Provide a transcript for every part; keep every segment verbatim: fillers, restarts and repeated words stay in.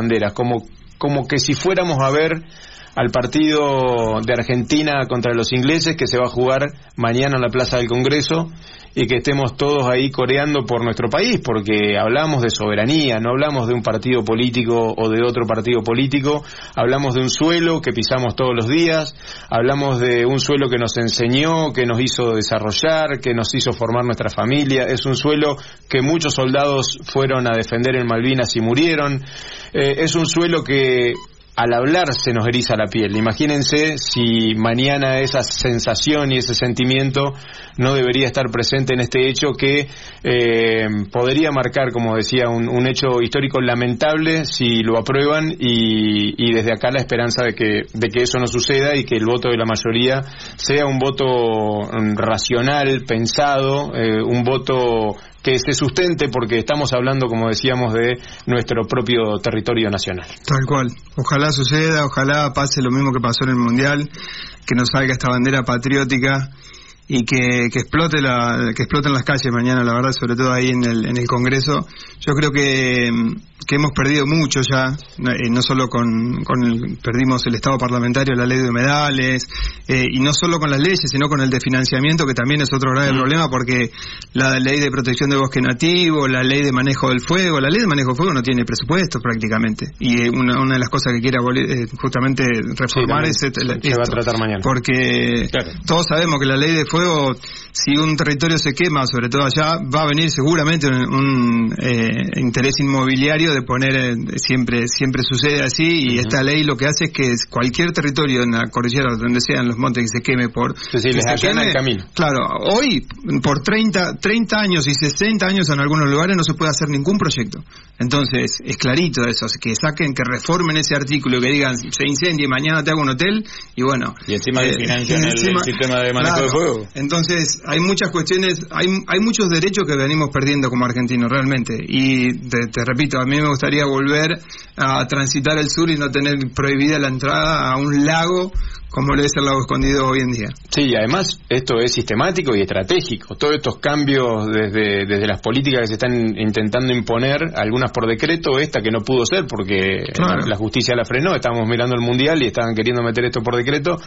banderas, como, como que si fuéramos a ver al partido de Argentina contra los ingleses que se va a jugar mañana en la Plaza del Congreso y que estemos todos ahí coreando por nuestro país, porque hablamos de soberanía, no hablamos de un partido político o de otro partido político, hablamos de un suelo que pisamos todos los días, hablamos de un suelo que nos enseñó, que nos hizo desarrollar, que nos hizo formar nuestra familia, es un suelo que muchos soldados fueron a defender en Malvinas y murieron, eh, es un suelo que al hablar se nos eriza la piel. Imagínense si mañana esa sensación y ese sentimiento no debería estar presente en este hecho que eh, podría marcar, como decía, un, un hecho histórico lamentable si lo aprueban y, y desde acá la esperanza de que, de que eso no suceda y que el voto de la mayoría sea un voto racional, pensado, eh, un voto que se sustente, porque estamos hablando, como decíamos, de nuestro propio territorio nacional. Tal cual. Ojalá suceda, ojalá pase lo mismo que pasó en el Mundial, que nos salga esta bandera patriótica y que, que explote la, que exploten las calles mañana, la verdad, sobre todo ahí en el, en el Congreso. Yo creo que, que hemos perdido mucho ya, eh, no solo con, con el, perdimos el Estado parlamentario, la ley de humedales, eh, y no solo con las leyes, sino con el de financiamiento, que también es otro grave mm. problema, porque la ley de protección de bosque nativo, la ley de manejo del fuego, la ley de manejo del fuego no tiene presupuesto prácticamente, y eh, una, una de las cosas que quiere abolir, eh, justamente reformar sí, es el, se va a tratar mañana. Porque claro, todos sabemos que la ley de fuego, si un territorio se quema, sobre todo allá, va a venir seguramente un, un eh, interés inmobiliario de poner, eh, siempre siempre sucede así, y uh-huh. esta ley lo que hace es que cualquier territorio en la cordillera, donde sean los montes, que se queme por... Sí, sí, les allana el camino. Claro, hoy, por treinta, treinta años y sesenta años en algunos lugares no se puede hacer ningún proyecto. Entonces, es clarito eso, que saquen, que reformen ese artículo, que digan, se incendie, mañana te hago un hotel, y bueno... Y encima eh, financian el, el sistema de manejo claro, de fuego. Entonces, hay muchas cuestiones, hay hay muchos derechos que venimos perdiendo como argentinos, realmente. Y te, te repito, a mí me gustaría volver a transitar el sur y no tener prohibida la entrada a un lago como lo es el Lago Escondido hoy en día. Sí, y además esto es sistemático y estratégico. Todos estos cambios desde, desde las políticas que se están intentando imponer, algunas por decreto, esta que no pudo ser porque claro, la justicia la frenó, estábamos mirando el Mundial y estaban queriendo meter esto por decreto,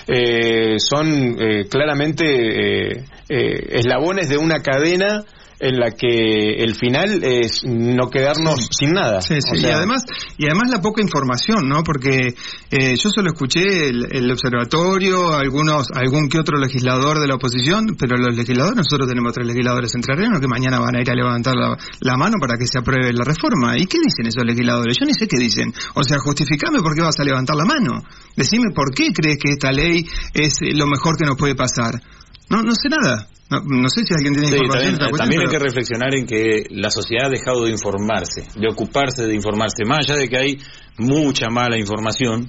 eh, son eh, claramente eh, eh, eslabones de una cadena en la que el final es no quedarnos sí. sin nada. Sí, sí. O sea, y además y además la poca información, ¿no? Porque eh, yo solo escuché el, el observatorio, algunos algún que otro legislador de la oposición, pero los legisladores, nosotros tenemos tres legisladores entrerrianos que mañana van a ir a levantar la, la mano para que se apruebe la reforma. ¿Y qué dicen esos legisladores? Yo ni sé qué dicen. O sea, justificame por qué vas a levantar la mano. Decime por qué crees que esta ley es lo mejor que nos puede pasar. No, no sé nada. No, no sé si alguien tiene sí, información. También, también hay pero... que reflexionar en que la sociedad ha dejado de informarse, de ocuparse de informarse, más allá de que hay mucha mala información,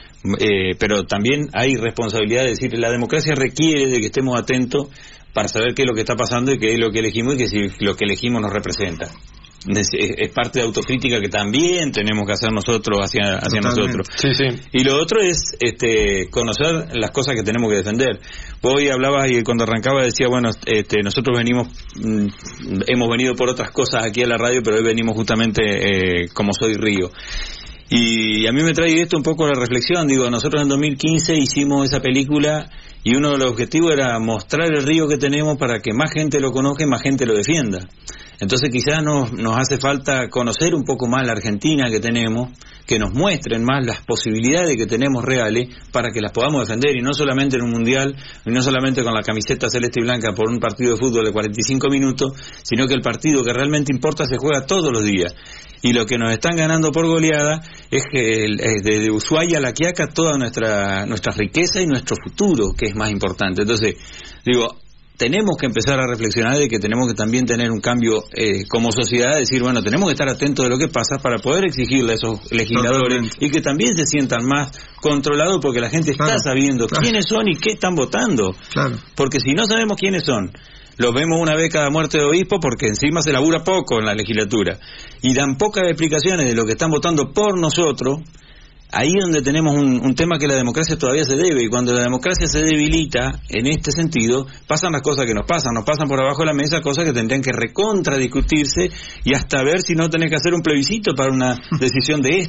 eh, pero también hay responsabilidad de decir, la democracia requiere de que estemos atentos para saber qué es lo que está pasando y qué es lo que elegimos y que si lo que elegimos nos representa. Es, es parte de autocrítica que también tenemos que hacer nosotros hacia, hacia nosotros. Sí, sí. Y lo otro es este conocer las cosas que tenemos que defender. Vos hoy hablabas y cuando arrancaba decía, bueno, este nosotros venimos, mm, hemos venido por otras cosas aquí a la radio, pero hoy venimos justamente eh, como Soy Río. Y a mí me trae esto un poco la reflexión. Digo, nosotros en dos mil quince hicimos esa película y uno de los objetivos era mostrar el río que tenemos para que más gente lo conozca y más gente lo defienda. Entonces quizás nos, nos hace falta conocer un poco más la Argentina que tenemos, que nos muestren más las posibilidades que tenemos reales para que las podamos defender, y no solamente en un mundial, y no solamente con la camiseta celeste y blanca por un partido de fútbol de cuarenta y cinco minutos, sino que el partido que realmente importa se juega todos los días. Y lo que nos están ganando por goleada es que desde Ushuaia a La Quiaca toda nuestra nuestra riqueza y nuestro futuro, que es más importante. Entonces, digo, tenemos que empezar a reflexionar de que tenemos que también tener un cambio eh, como sociedad, decir, bueno, tenemos que estar atentos de lo que pasa para poder exigirle a esos legisladores Totalmente. Y que también se sientan más controlados, porque la gente claro, está sabiendo claro. quiénes son y qué están votando. Claro. Porque si no sabemos quiénes son, los vemos una vez cada muerte de obispo, porque encima se labura poco en la legislatura y dan pocas explicaciones de lo que están votando por nosotros. Ahí es donde tenemos un, un tema que la democracia todavía se debe, y cuando la democracia se debilita en este sentido, pasan las cosas que nos pasan, nos pasan por abajo de la mesa cosas que tendrían que recontradiscutirse y hasta ver si no tenés que hacer un plebiscito para una decisión de esta.